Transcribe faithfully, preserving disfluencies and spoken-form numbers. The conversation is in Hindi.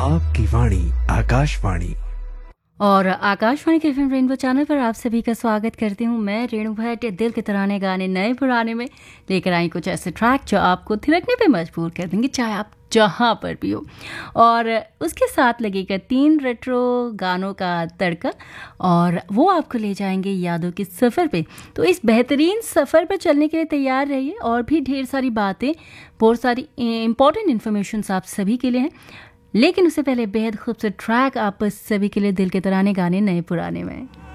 आपकी वाणी आकाशवाणी। और आकाशवाणी के एफएम रेनबो चैनल पर आप सभी का स्वागत करती हूँ मैं रेणु भट्ट। दिल के तराने गाने नए पुराने में लेकर आई कुछ ऐसे ट्रैक जो आपको थिरकने पे मजबूर कर देंगे, चाहे आप जहाँ पर भी हो। और उसके साथ लगेगा तीन रेट्रो गानों का तड़का और वो आपको ले जाएंगे यादों के सफ़र पे। तो इस बेहतरीन सफ़र पर चलने के लिए तैयार रहिए। और भी ढेर सारी बातें, बहुत सारी इंपॉर्टेंट इन्फॉर्मेशन आप सभी के लिए हैं, लेकिन उससे पहले बेहद खूबसूरत ट्रैक आप सभी के लिए दिल के तराने गाने नए पुराने में।